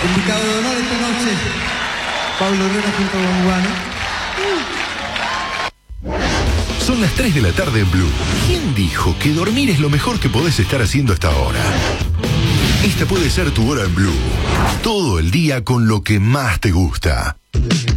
Invitado de honor esta noche, Pablo Herrera junto a Bonguano. Son las 3 de la tarde en Blue. ¿Quién dijo que dormir es lo mejor que podés estar haciendo hasta ahora? Esta puede ser tu hora en Blue. Todo el día con lo que más te gusta.